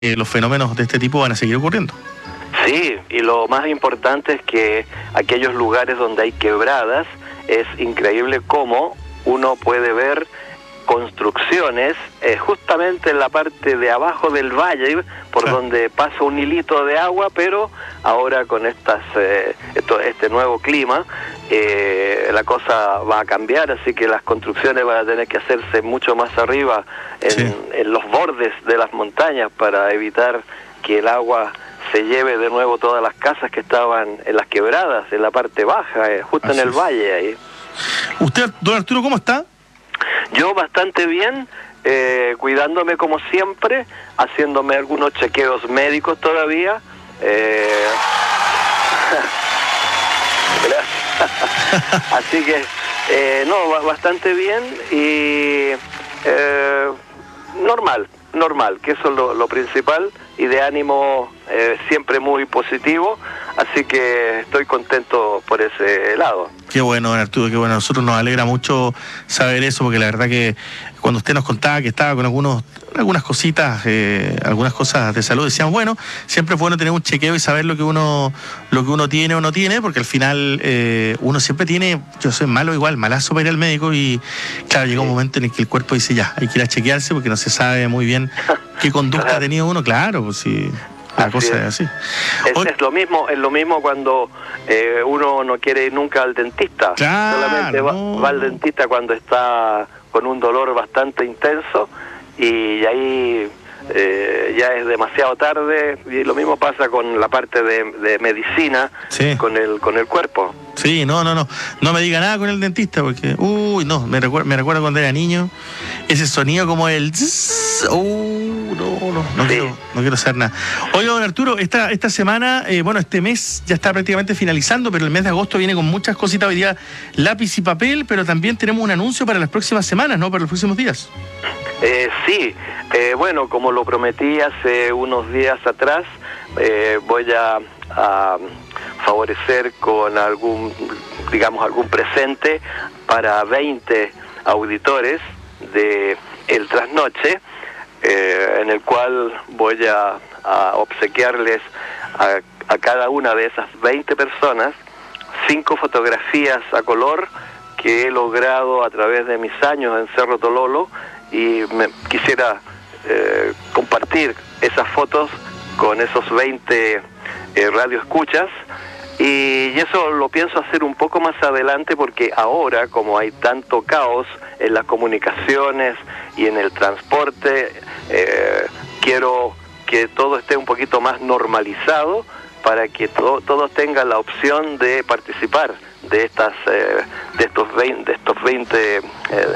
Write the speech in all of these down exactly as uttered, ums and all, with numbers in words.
eh, los fenómenos de este tipo van a seguir ocurriendo. Sí, y lo más importante es que aquellos lugares donde hay quebradas, es increíble cómo uno puede ver construcciones eh, justamente en la parte de abajo del valle, por sí. donde pasa un hilito de agua, pero ahora con estas eh, esto, este nuevo clima, eh, la cosa va a cambiar, así que las construcciones van a tener que hacerse mucho más arriba, en, sí. en los bordes de las montañas, para evitar que el agua se lleve de nuevo todas las casas que estaban en las quebradas, en la parte baja, eh, justo así en el es. valle ahí. ¿Usted, don Arturo, cómo está? Yo bastante bien, eh, cuidándome como siempre, haciéndome algunos chequeos médicos todavía. Eh... Así que, eh, no, bastante bien y eh, normal, normal, que eso es lo, lo principal, y de ánimo eh, siempre muy positivo, así que estoy contento por ese lado. Qué bueno, don Arturo, qué bueno. A nosotros nos alegra mucho saber eso, porque la verdad que cuando usted nos contaba que estaba con algunos algunas cositas, eh, algunas cosas de salud, decíamos, bueno, siempre es bueno tener un chequeo y saber lo que uno lo que uno tiene o no tiene, porque al final eh, uno siempre tiene, yo soy malo igual, malazo para ir al médico, y claro, llega un momento en el que el cuerpo dice, ya, hay que ir a chequearse porque no se sabe muy bien qué conducta ha tenido uno, claro, pues sí. La así cosa es. es así. Es, es lo mismo, es lo mismo cuando eh, uno no quiere ir nunca al dentista. Claro, solamente va, no. va al dentista cuando está con un dolor bastante intenso, y ahí eh, ya es demasiado tarde, y lo mismo pasa con la parte de, de medicina, sí. con el con el cuerpo. Sí, no, no, no, no me diga nada con el dentista, porque, uy, no, me recuerdo, me recuerdo cuando era niño, ese sonido como el, uh, no, no, no, sí. quiero, no quiero hacer nada. Oiga, don Arturo, esta, esta semana, eh, bueno, este mes ya está prácticamente finalizando, pero el mes de agosto viene con muchas cositas, hoy día lápiz y papel, pero también tenemos un anuncio para las próximas semanas, ¿no? Para los próximos días. Eh, sí, eh, bueno, como lo prometí hace unos días atrás, eh, voy a, a favorecer con algún, digamos, algún presente para veinte auditores de El Trasnoche, eh, en el cual voy a, a obsequiarles a, a cada una de esas veinte personas cinco fotografías a color que he logrado a través de mis años en Cerro Tololo, y me quisiera eh, compartir esas fotos con esos veinte eh, radioescuchas, y eso lo pienso hacer un poco más adelante, porque ahora, como hay tanto caos en las comunicaciones y en el transporte, eh, quiero que todo esté un poquito más normalizado para que to- todos tengan la opción de participar de estas eh, de estos veinte, de estos veinte eh,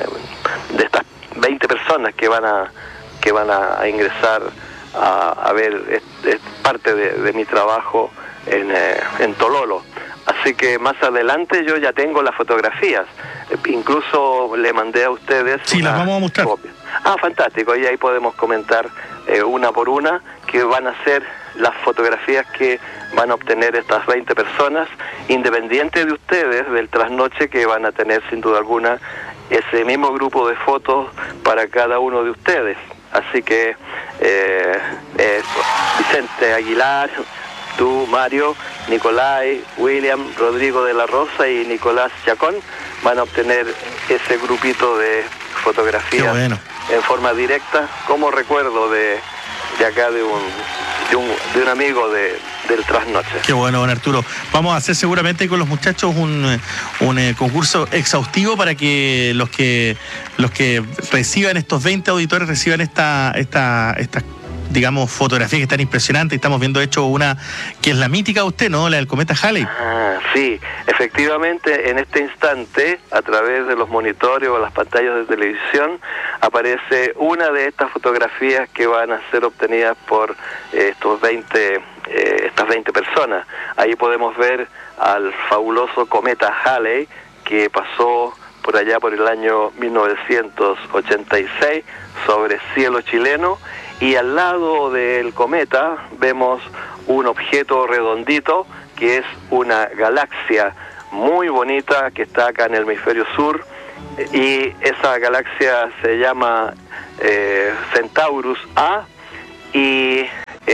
de estas veinte personas que van a que van a ingresar a, a ver es, es parte de, de mi trabajo en, eh, en Tololo. Así que más adelante yo ya tengo las fotografías, eh, incluso le mandé a ustedes. Sí, las vamos a mostrar. Copia. Ah, fantástico, y ahí podemos comentar eh, una por una, que van a ser las fotografías que van a obtener estas veinte personas, independiente de ustedes, del trasnoche, que van a tener sin duda alguna ese mismo grupo de fotos para cada uno de ustedes. Así que eh, eso, Vicente Aguilar, tú, Mario, Nicolai, William, Rodrigo de la Rosa y Nicolás Chacón van a obtener ese grupito de fotografías bueno. en forma directa, como recuerdo de, de acá de un, de un, de un amigo de, del Trasnoche. Qué bueno, don Arturo. Vamos a hacer seguramente con los muchachos un, un eh, concurso exhaustivo para que los que los que reciban, estos veinte auditores, reciban esta esta esta digamos, fotografías que están impresionantes. Estamos viendo, de hecho, una que es la mítica de usted, ¿no? La del cometa Halley. Ah, sí, efectivamente, en este instante, a través de los monitores o las pantallas de televisión, aparece una de estas fotografías que van a ser obtenidas por eh, estos veinte, eh, estas veinte personas. Ahí podemos ver al fabuloso cometa Halley, que pasó por allá por el año mil novecientos ochenta y seis sobre cielo chileno, y al lado del cometa vemos un objeto redondito que es una galaxia muy bonita que está acá en el hemisferio sur, y esa galaxia se llama eh, Centaurus A, y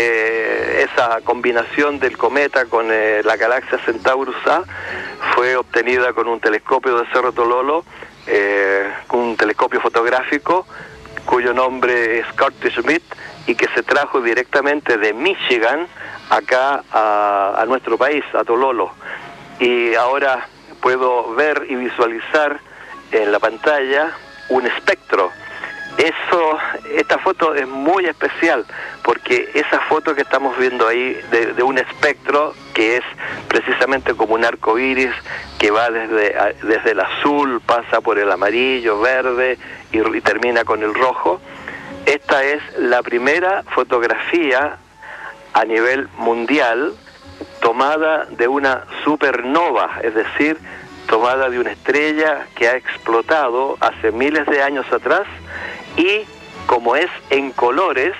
eh, esa combinación del cometa con eh, la galaxia Centaurus A fue obtenida con un telescopio de Cerro Tololo, eh, un telescopio fotográfico cuyo nombre es Curtis Schmidt y que se trajo directamente de Michigan acá a, a nuestro país, a Tololo. Y ahora puedo ver y visualizar en la pantalla un espectro. Eso, esta foto es muy especial porque esa foto que estamos viendo ahí de, de un espectro que es precisamente como un arco iris que va desde, desde el azul, pasa por el amarillo, verde y, y termina con el rojo. Esta es la primera fotografía a nivel mundial tomada de una supernova, es decir, tomada de una estrella que ha explotado hace miles de años atrás, y como es en colores,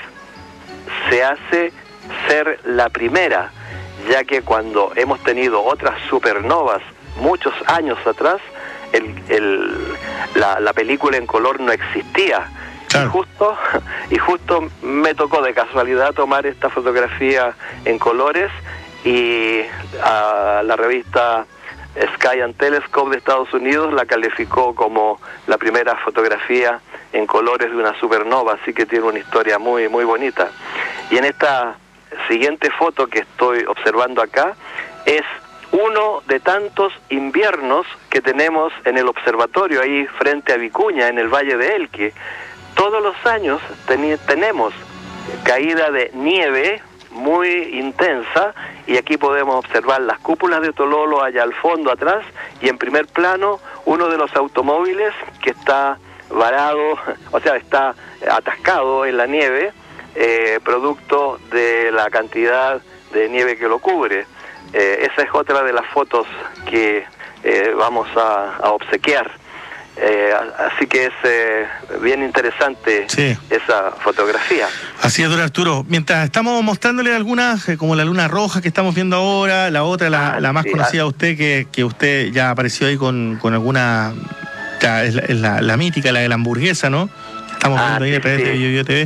se hace ser la primera, ya que cuando hemos tenido otras supernovas muchos años atrás, el, el, la, la película en color no existía. Claro. Y justo, y justo me tocó de casualidad tomar esta fotografía en colores, y a la revista Sky and Telescope de Estados Unidos la calificó como la primera fotografía en colores de una supernova, así que tiene una historia muy muy bonita. Y en esta siguiente foto que estoy observando acá es uno de tantos inviernos que tenemos en el observatorio ahí frente a Vicuña, en el Valle de Elqui. Todos los años ten- tenemos caída de nieve muy intensa, y aquí podemos observar las cúpulas de Tololo allá al fondo atrás, y en primer plano uno de los automóviles que está varado, o sea, está atascado en la nieve, eh, producto de la cantidad de nieve que lo cubre. Eh, esa es otra de las fotos que eh, vamos a, a obsequiar. Eh, así que es eh, bien interesante, sí, esa fotografía. Así es, don Arturo. Mientras estamos mostrándole algunas, eh, como la luna roja que estamos viendo ahora, la otra, la, ah, la más sí, conocida de usted, que, que usted ya apareció ahí con, con alguna, ya, es, la, es la, la mítica, la de la hamburguesa, ¿no? Estamos ah, viendo ahí sí, a través sí. de BioBio T V.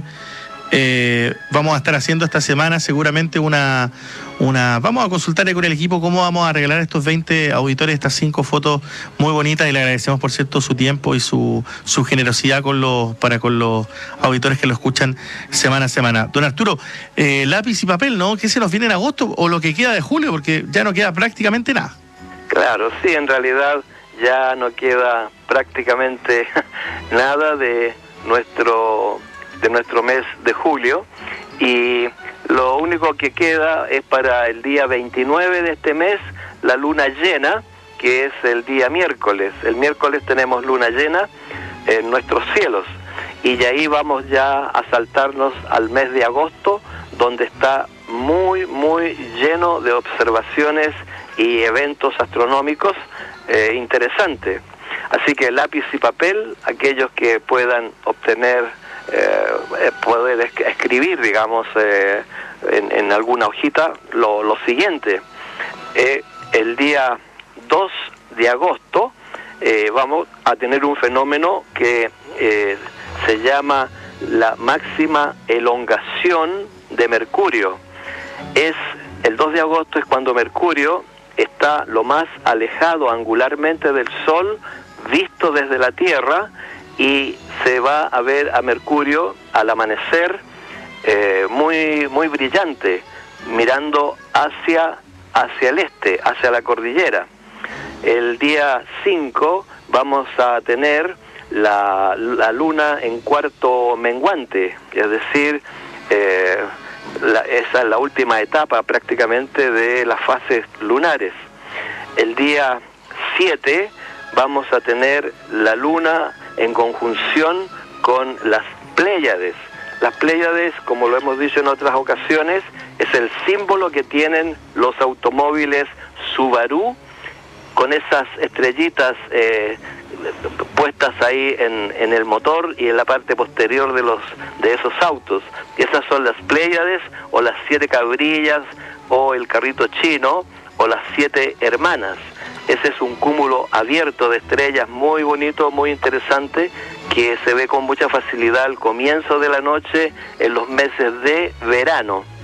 Eh, vamos a estar haciendo esta semana seguramente una, una... Vamos a consultar con el equipo cómo vamos a arreglar estos veinte auditores, estas cinco fotos muy bonitas, y le agradecemos, por cierto, su tiempo y su, su generosidad con los, para con los auditores que lo escuchan semana a semana. Don Arturo, eh, lápiz y papel, ¿no? ¿Qué se nos viene en agosto o lo que queda de julio? Porque ya no queda prácticamente nada. Claro, sí, en realidad ya no queda prácticamente nada de nuestro... de nuestro mes de julio, y lo único que queda es para el día veintinueve de este mes, la luna llena, que es el día miércoles. El miércoles tenemos luna llena en nuestros cielos, y de ahí vamos ya a saltarnos al mes de agosto, donde está muy, muy lleno de observaciones y eventos astronómicos eh, interesantes. Así que lápiz y papel, aquellos que puedan obtener Eh, poder es- escribir, digamos, eh, en, en alguna hojita, lo, lo siguiente. Eh, el día dos de agosto eh, vamos a tener un fenómeno que eh, se llama la máxima elongación de Mercurio. Es el dos de agosto es cuando Mercurio está lo más alejado angularmente del Sol, visto desde la Tierra, y se va a ver a Mercurio al amanecer eh, muy muy brillante, mirando hacia hacia el este, hacia la cordillera. El día cinco vamos a tener la, la luna en cuarto menguante, es decir, eh, la, esa es la última etapa prácticamente de las fases lunares. El día siete vamos a tener la luna en conjunción con las Pléyades. Las Pléyades, como lo hemos dicho en otras ocasiones, es el símbolo que tienen los automóviles Subaru, con esas estrellitas eh, puestas ahí en, en el motor y en la parte posterior de los de esos autos. Y esas son las Pléyades, o las siete cabrillas, o el carrito chino, o las siete hermanas. Ese es un cúmulo abierto de estrellas muy bonito, muy interesante, que se ve con mucha facilidad al comienzo de la noche en los meses de verano.